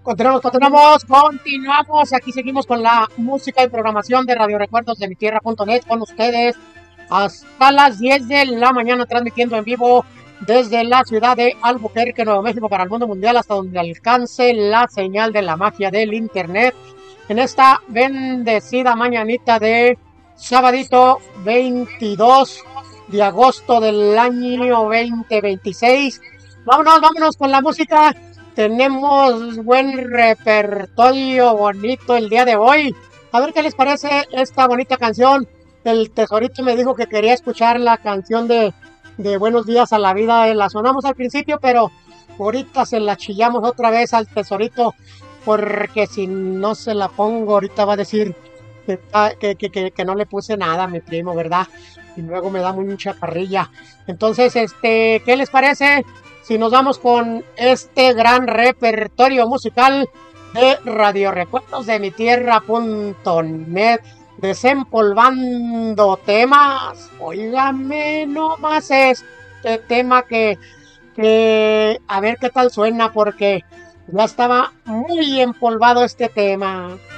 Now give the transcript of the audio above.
Continuamos. Aquí seguimos con la música y programación de Radio Recuerdos de mi tierra.net con ustedes hasta las 10 de la mañana, transmitiendo en vivo desde la ciudad de Albuquerque, Nuevo México, para el mundo mundial, hasta donde alcance la señal de la magia del internet. En esta bendecida mañanita de sabadito 22 de agosto del año 2026. Vámonos con la música. Tenemos buen repertorio bonito el día de hoy. A ver qué les parece esta bonita canción. El Tesorito me dijo que quería escuchar la canción de Buenos Días a la Vida. La sonamos al principio, pero ahorita se la chillamos otra vez al Tesorito, porque si no se la pongo ahorita va a decir que no le puse nada a mi primo, ¿verdad? Y luego me da mucha carrilla. Entonces, ¿qué les parece si nos vamos con este gran repertorio musical de Radio Recuerdos de mi tierra.net, desempolvando temas? Óigame nomás este tema que a ver qué tal suena, porque ya estaba muy empolvado este tema.